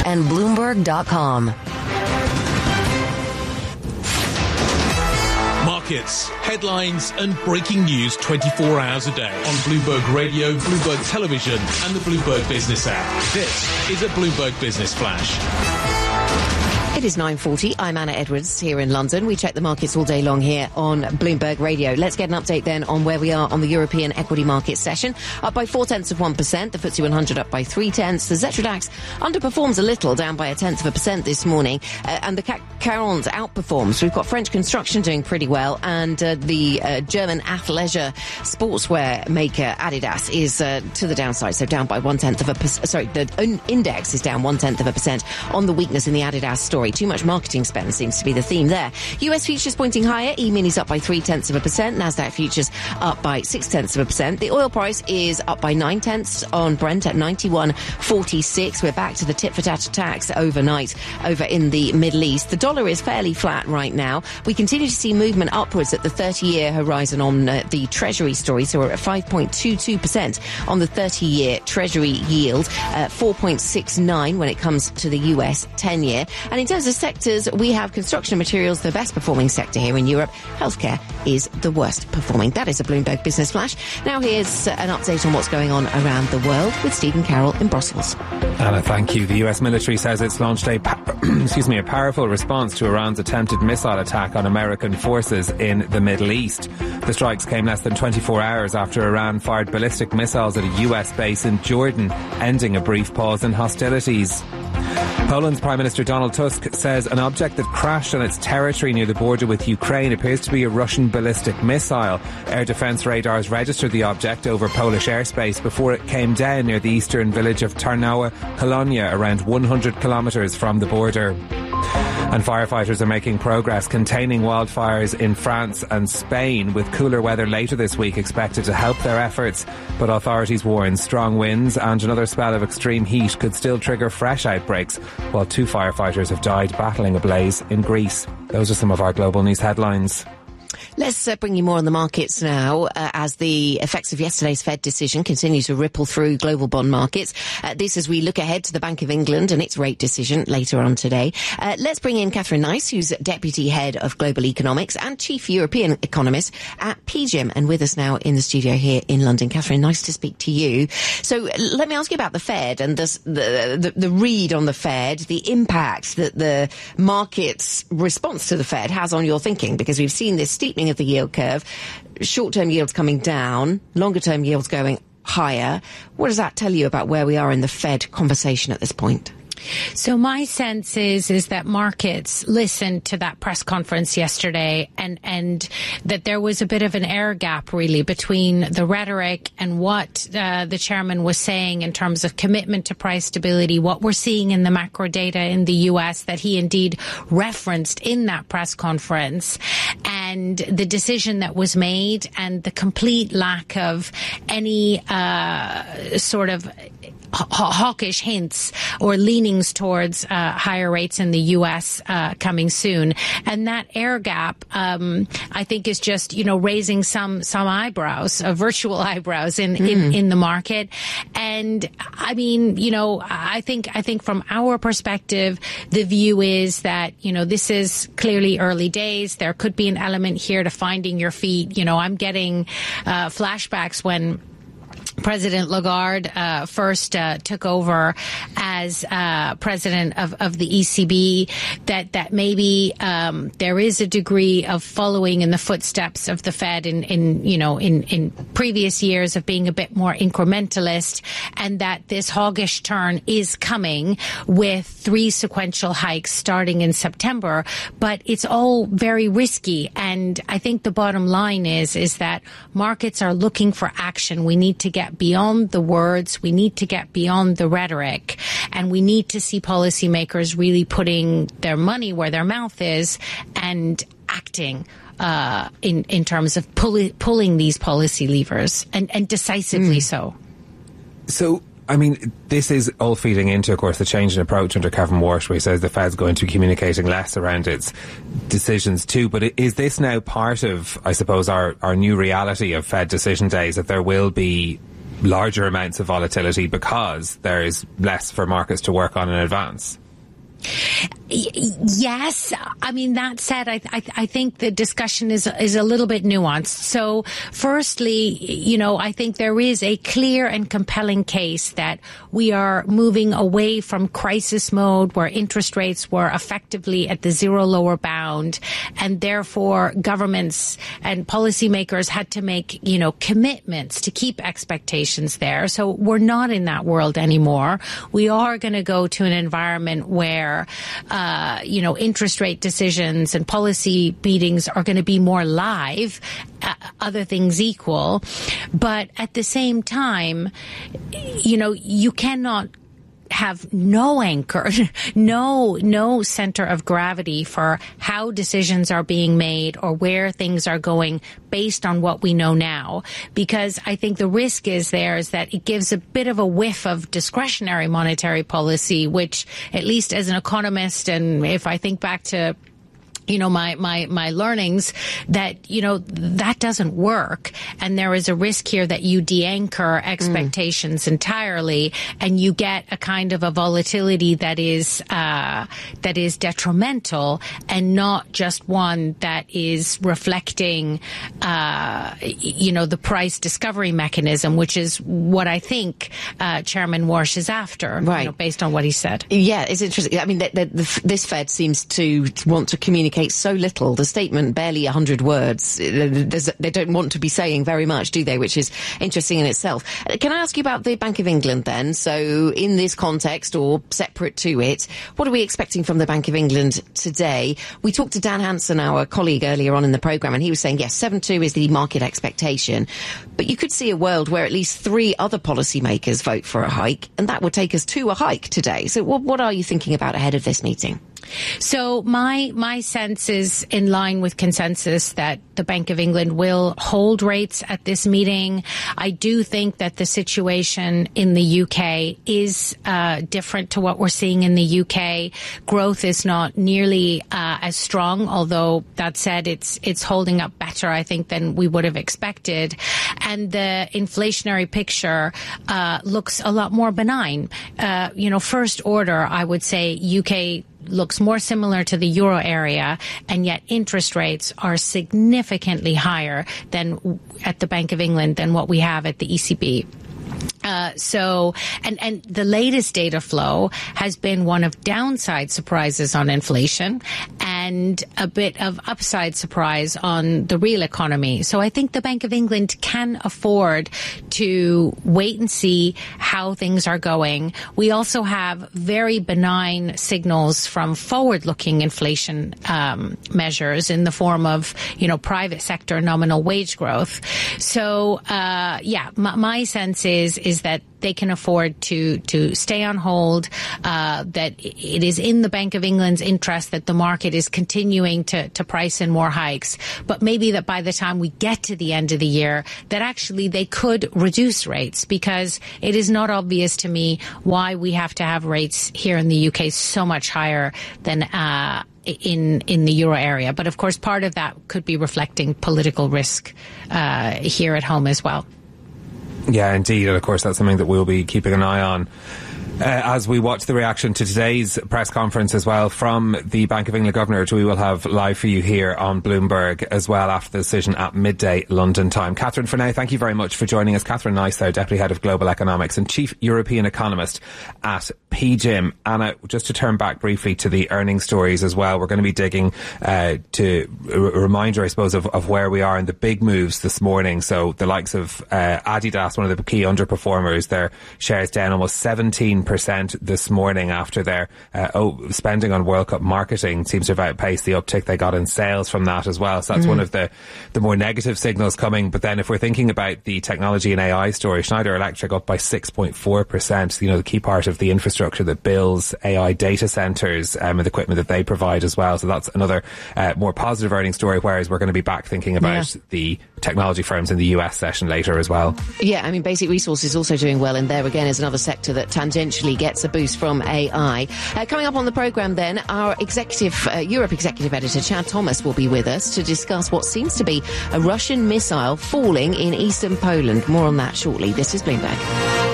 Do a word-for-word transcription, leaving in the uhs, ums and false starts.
and Bloomberg dot com. Markets, headlines and breaking news twenty-four hours a day on Bloomberg Radio, Bloomberg Television and the Bloomberg Business app. This is a Bloomberg Business Flash. It is nine forty. I'm Anna Edwards here in London. We check the markets all day long here on Bloomberg Radio. Let's get an update then on where we are on the European equity market session. Up by four tenths of one percent. The F T S E one hundred up by three tenths. The Xetra DAX underperforms a little, down by a tenth of a percent this morning. Uh, and the C A C quarante outperforms. We've got French construction doing pretty well, and uh, the uh, German athleisure sportswear maker Adidas is uh, to the downside, so down by one tenth of a percent. Sorry, the index is down one tenth of a percent on the weakness in the Adidas story. Too much marketing spend seems to be the theme there. U S futures pointing higher. E-minis up by three tenths of a percent. Nasdaq futures up by six tenths of a percent. The oil price is up by nine tenths on Brent at ninety-one forty-six. We're back to the tit for tat attacks overnight over in the Middle East. The dollar is fairly flat right now. We continue to see movement upwards at the thirty-year horizon on uh, the Treasury story. So we're at five point two two percent on the thirty-year Treasury yield, uh, four point six nine when it comes to the U S ten-year. And in terms of sectors, we have construction materials, the best performing sector here in Europe. Healthcare is the worst performing. That is a Bloomberg Business Flash. Now here's an update on what's going on around the world with Stephen Carroll in Brussels. Anna, thank you. The U S military says it's launched a pa- excuse me, a powerful response to Iran's attempted missile attack on American forces in the Middle East. The strikes came less than twenty-four hours after Iran fired ballistic missiles at a U S base in Jordan, ending a brief pause in hostilities. Poland's Prime Minister Donald Tusk says an object that crashed on its territory near the border with Ukraine appears to be a Russian ballistic missile. Air defence radars registered the object over Polish airspace before it came down near the eastern village of Tarnowa Kolonia, around one hundred kilometres from the border. And firefighters are making progress containing wildfires in France and Spain, with cooler weather later this week expected to help their efforts. But authorities warn strong winds and another spell of extreme heat could still trigger fresh outbreaks, while two firefighters have died battling a blaze in Greece. Those are some of our global news headlines. Let's uh, bring you more on the markets now uh, as the effects of yesterday's Fed decision continue to ripple through global bond markets. Uh, this as we look ahead to the Bank of England and its rate decision later on today. Uh, let's bring in Catherine Nice, who's Deputy Head of Global Economics and Chief European Economist at P G I M, and with us now in the studio here in London. Catherine, nice to speak to you. So let me ask you about the Fed and this, the, the, the read on the Fed, the impact that the market's response to the Fed has on your thinking, because we've seen this steepening of the yield curve, short-term yields coming down, longer-term yields going higher. What does that tell you about where we are in the Fed conversation at this point? So my sense is is that markets listened to that press conference yesterday, and and that there was a bit of an air gap really between the rhetoric and what uh, the chairman was saying in terms of commitment to price stability, what we're seeing in the macro data in the U S that he indeed referenced in that press conference, and the decision that was made and the complete lack of any uh, sort of hawkish hints or leanings towards uh, higher rates in the U S uh, coming soon. And that air gap, um, I think, is just, you know, raising some some eyebrows, uh, virtual eyebrows in, mm. in, in the market. And I mean, you know, I think I think from our perspective, the view is that, you know, this is clearly early days. There could be an element here to finding your feet. You know, I'm getting uh, flashbacks when President Lagarde uh, first uh, took over as uh, president of, of the E C B, that that maybe um, there is a degree of following in the footsteps of the Fed in, in you know in, in previous years of being a bit more incrementalist, and that this hawkish turn is coming with three sequential hikes starting in September. But it's all very risky, and I think the bottom line is is that markets are looking for action. We need to get beyond the words. We need to get beyond the rhetoric, and we need to see policymakers really putting their money where their mouth is and acting uh, in in terms of pull, pulling these policy levers, and, and decisively mm. so. So, I mean, this is all feeding into, of course, the change in approach under Kevin Warsh, where he says the Fed's going to be communicating less around its decisions too. But is this now part of, I suppose, our, our new reality of Fed decision days, that there will be larger amounts of volatility because there is less for markets to work on in advance. Yes. I mean, that said, I, I, I think the discussion is is a little bit nuanced. So, firstly, you know, I think there is a clear and compelling case that we are moving away from crisis mode where interest rates were effectively at the zero lower bound, and therefore governments and policymakers had to make, you know, commitments to keep expectations there. So we're not in that world anymore. We are going to go to an environment where Uh, you know, interest rate decisions and policy meetings are going to be more live, uh, other things equal. But at the same time, you know, you cannot have no anchor, no, no center of gravity for how decisions are being made or where things are going based on what we know now. Because I think the risk is there is that it gives a bit of a whiff of discretionary monetary policy, which at least as an economist, and if I think back to you know, my, my, my learnings, that, you know, that doesn't work. And there is a risk here that you de-anchor expectations mm. entirely, and you get a kind of a volatility that is, uh, that is detrimental and not just one that is reflecting, uh, you know, the price discovery mechanism, which is what I think, uh, Chairman Warsh is after, right. you know, based on what he said. Yeah, it's interesting. I mean, the, the, the, this Fed seems to want to communicate so little. The statement, barely one hundred words. There's, they don't want to be saying very much, do they? Which is interesting in itself. Can I ask you about the Bank of England then? So in this context, or separate to it, what are we expecting from the Bank of England today? We talked to Dan Hansen, our colleague, earlier on in the programme, and he was saying, yes, seven two is the market expectation. But you could see a world where at least three other policymakers vote for a hike, and that would take us to a hike today. So what, what are you thinking about ahead of this meeting? So my my sense is in line with consensus that the Bank of England will hold rates at this meeting. I do think that the situation in the U K is uh, different to what we're seeing in the U K. Growth is not nearly uh, as strong, although that said, it's it's holding up better, I think, than we would have expected. And the inflationary picture uh, looks a lot more benign. Uh, you know, first order, I would say U K looks more similar to the euro area, and yet interest rates are significantly higher than at the Bank of England than what we have at the E C B. Uh, so, and, and the latest data flow has been one of downside surprises on inflation and a bit of upside surprise on the real economy. So I think the Bank of England can afford to wait and see how things are going. We also have very benign signals from forward-looking inflation um, measures in the form of, you know, private sector nominal wage growth. So, uh, yeah, my, my sense is is that they can afford to to stay on hold, uh, that it is in the Bank of England's interest that the market is continuing to, to price in more hikes, but maybe that by the time we get to the end of the year, that actually they could reduce rates, because it is not obvious to me why we have to have rates here in the U K so much higher than uh in in the euro area. But of course, part of that could be reflecting political risk uh, here at home as well. Yeah, indeed. And of course, that's something that we'll be keeping an eye on uh, as we watch the reaction to today's press conference as well from the Bank of England Governor, which we will have live for you here on Bloomberg as well after the decision at midday London time. Catherine, for now, thank you very much for joining us. Catherine Nyso, Deputy Head of Global Economics and Chief European Economist at P G I M. Anna, just to turn back briefly to the earnings stories as well, we're going to be digging uh, to a reminder, I suppose, of, of where we are in the big moves this morning. So the likes of uh, Adidas, one of the key underperformers, their shares down almost seventeen percent this morning after their uh, oh, spending on World Cup marketing seems to have outpaced the uptick they got in sales from that as well. So that's mm. one of the, the more negative signals coming. But then if we're thinking about the technology and A I story, Schneider Electric up by six point four percent, you know, the key part of the infrastructure infrastructure that builds A I data centres um, and the equipment that they provide as well. So that's another uh, more positive earnings story, whereas we're going to be back thinking about yeah. the technology firms in the U S session later as well. Yeah, I mean, Basic Resources also doing well, and there again is another sector that tangentially gets a boost from A I. Uh, coming up on the programme then, our executive, uh, Europe executive editor, Chad Thomas, will be with us to discuss what seems to be a Russian missile falling in eastern Poland. More on that shortly. This is Bloomberg.